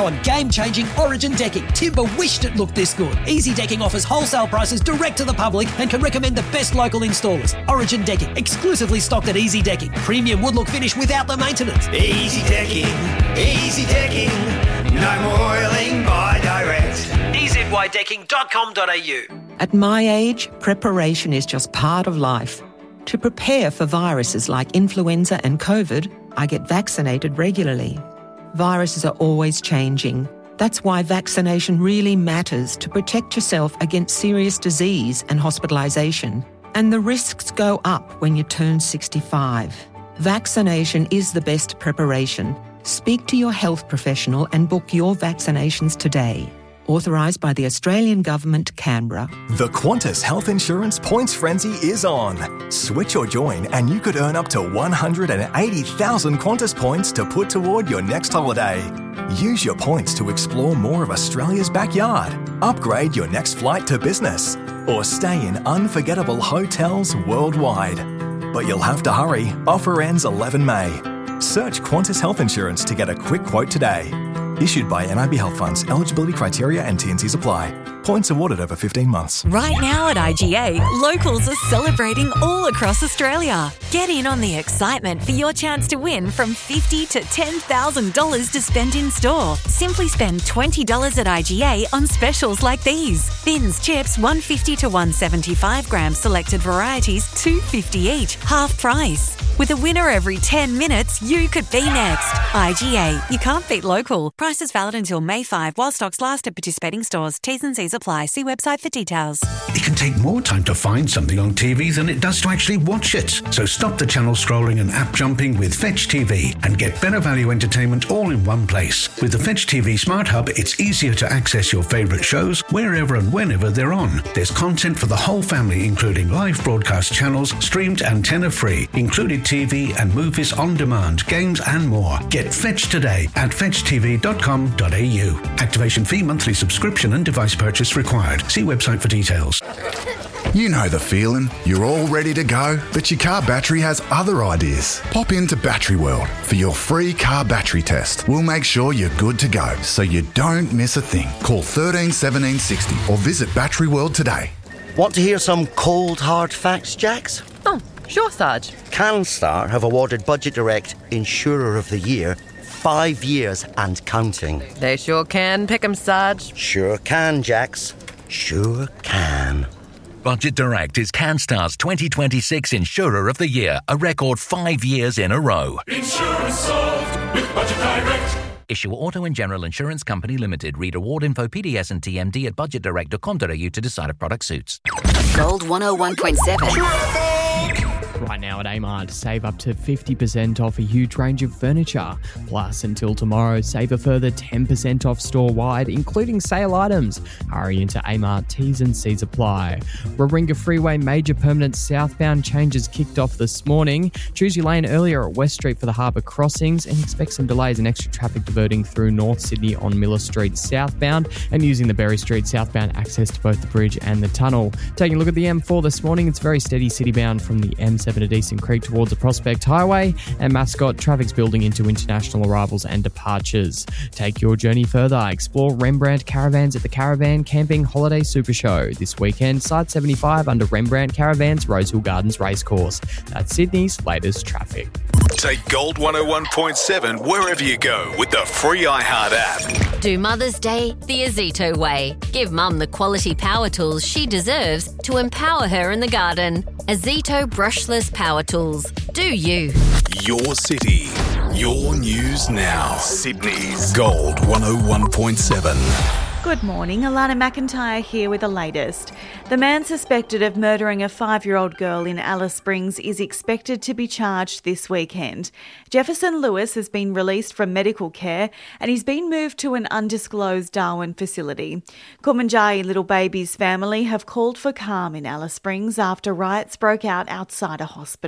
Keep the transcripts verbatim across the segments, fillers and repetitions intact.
now on game-changing Origin decking. Timber wished it looked this good. Easy Decking offers wholesale prices direct to the public and can recommend the best local installers. Origin Decking, exclusively stocked at Easy Decking. Premium wood-look finish without the maintenance. Easy Decking, Easy Decking, no more oiling by direct. e z y decking dot com dot a u. At my age, preparation is just part of life. To prepare for viruses like influenza and COVID, I get vaccinated regularly. Viruses are always changing. That's why vaccination really matters to protect yourself against serious disease and hospitalisation. And the risks go up when you turn sixty-five. Vaccination is the best preparation. Speak to your health professional and book your vaccinations today. Authorised by the Australian Government, Canberra. The Qantas Health Insurance Points Frenzy is on. Switch or join and you could earn up to one hundred eighty thousand Qantas points to put toward your next holiday. Use your points to explore more of Australia's backyard, upgrade your next flight to business, or stay in unforgettable hotels worldwide. But you'll have to hurry. Offer ends eleven May. Search Qantas Health Insurance to get a quick quote today. Issued by N I B Health Funds. Eligibility criteria and T and Cs apply. Points awarded over fifteen months. Right now at I G A, locals are celebrating all across Australia. Get in on the excitement for your chance to win from fifty thousand to ten thousand dollars to spend in store. Simply spend twenty dollars at I G A on specials like these. Thins chips one hundred fifty to one hundred seventy-five grams selected varieties two dollars fifty each, half price. With a winner every ten minutes, you could be next. I G A, you can't beat local. Prices valid until May fifth while stocks last at participating stores. T's and C's apply. See website for details. It can take more time to find something on T V than it does to actually watch it. So stop the channel scrolling and app jumping with Fetch T V and get better value entertainment all in one place. With the Fetch T V Smart Hub, it's easier to access your favourite shows wherever and whenever they're on. There's content for the whole family, including live broadcast channels, streamed antenna-free, included T V and movies on demand, games and more. Get Fetch today at fetch t v dot com dot a u. Activation fee, monthly subscription and device purchase required. See website for details. You know the feeling. You're all ready to go, but your car battery has other ideas. Pop into Battery World for your free car battery test. We'll make sure you're good to go so you don't miss a thing. Call thirteen seventeen sixty or visit Battery World today. Want to hear some cold hard facts, Jax? Oh, sure, Sarge. CanStar have awarded Budget Direct Insurer of the Year five years and counting. They sure can pick 'em, Sarge. Sure can, Jax. Sure can. Budget Direct is CanStar's twenty twenty-six Insurer of the Year, a record five years in a row. Insurance solved with Budget Direct. Issue Auto and General Insurance Company Limited. Read award info, P D S and T M D at budget direct dot com dot a u to decide if product suits. Gold one oh one point seven. Right now at Amart, save up to fifty percent off a huge range of furniture. Plus, until tomorrow, save a further ten percent off store-wide, including sale items. Hurry into Amart, T's and C's apply. Warringah Freeway major permanent southbound changes kicked off this morning. Choose your lane earlier at West Street for the Harbour crossings and expect some delays and extra traffic diverting through North Sydney on Miller Street southbound and using the Berry Street southbound access to both the bridge and the tunnel. Taking a look at the M four this morning, it's very steady citybound from the M seven to Decent Creek towards the Prospect Highway, and Mascot, traffic's building into international arrivals and departures. Take your journey further. Explore Rembrandt Caravans at the Caravan Camping Holiday Super Show this weekend, Site seventy-five under Rembrandt Caravans, Rosehill Gardens Racecourse. That's Sydney's latest traffic. Take Gold one oh one point seven wherever you go with the free iHeart app. Do Mother's Day the Azito way. Give Mum the quality power tools she deserves to empower her in the garden. Azito brushless power tools. Do you? Your city. Your news now. Sydney's Gold one oh one point seven. Good morning, Alana McIntyre here with the latest. The man suspected of murdering a five-year-old girl in Alice Springs is expected to be charged this weekend. Jefferson Lewis has been released from medical care and he's been moved to an undisclosed Darwin facility. Kumanjayi Little Baby's family have called for calm in Alice Springs after riots broke out outside a hospital.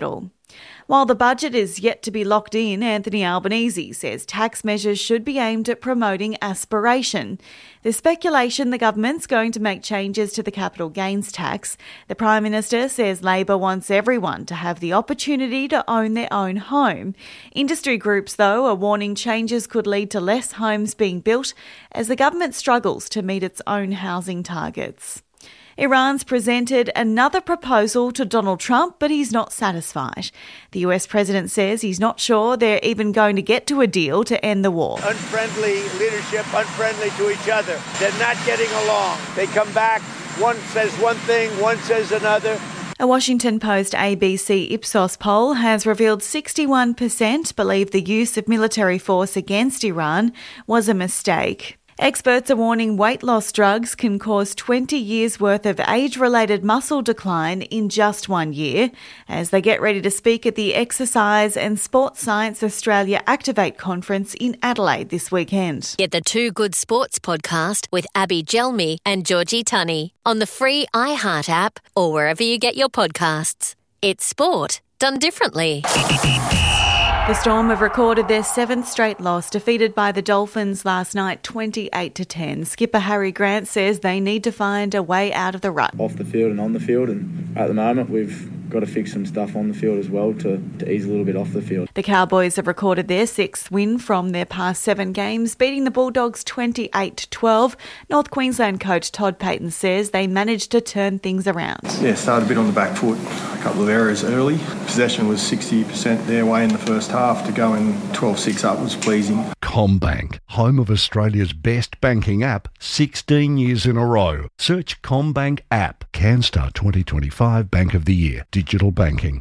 While the budget is yet to be locked in, Anthony Albanese says tax measures should be aimed at promoting aspiration. There's speculation the government's going to make changes to the capital gains tax. The Prime Minister says Labor wants everyone to have the opportunity to own their own home. Industry groups, though, are warning changes could lead to less homes being built as the government struggles to meet its own housing targets. Iran's presented another proposal to Donald Trump, but he's not satisfied. The U S president says he's not sure they're even going to get to a deal to end the war. Unfriendly leadership, unfriendly to each other. They're not getting along. They come back, one says one thing, one says another. A Washington Post A B C Ipsos poll has revealed sixty-one percent believe the use of military force against Iran was a mistake. Experts are warning weight loss drugs can cause twenty years' worth of age-related muscle decline in just one year, as they get ready to speak at the Exercise and Sports Science Australia Activate Conference in Adelaide this weekend. Get the Two Good Sports podcast with Abby Gelmi and Georgie Tunney on the free iHeart app or wherever you get your podcasts. It's sport done differently. The Storm have recorded their seventh straight loss, defeated by the Dolphins last night twenty-eight to ten. Skipper Harry Grant says they need to find a way out of the rut. Off the field and on the field, and at the moment we've got to fix some stuff on the field as well to, to ease a little bit off the field. The Cowboys have recorded their sixth win from their past seven games, beating the Bulldogs twenty-eight to twelve. North Queensland coach Todd Payten says they managed to turn things around. Yeah, started a bit on the back foot, a couple of errors early. Possession was sixty percent their way in the first half. To go in twelve six up was pleasing. CommBank, home of Australia's best banking app, sixteen years in a row. Search CommBank app. CanStar twenty twenty-five Bank of the Year. Digital banking.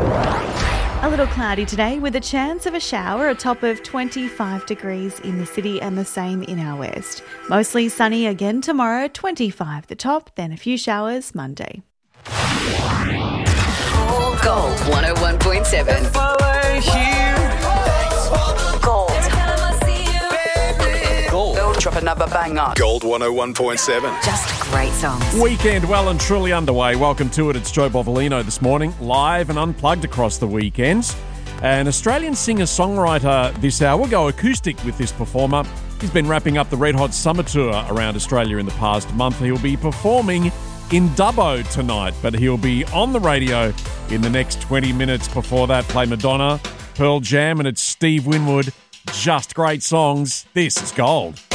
A little cloudy today with a chance of a shower, a top of twenty-five degrees in the city and the same in our west. Mostly sunny again tomorrow, twenty-five the top, then a few showers Monday. Gold one oh one point seven. Gold. Gold. Gold. Drop another banger. Gold one oh one point seven. Just great songs. Weekend well and truly underway. Welcome to it. It's Joe Bovolino this morning, live and unplugged across the weekend. An Australian singer-songwriter this hour will go acoustic with this performer. He's been wrapping up the Red Hot Summer Tour around Australia in the past month. He'll be performing in Dubbo tonight, but he'll be on the radio in the next twenty minutes. Before that, play Madonna, Pearl Jam, and it's Steve Winwood. Just great songs. This is Gold.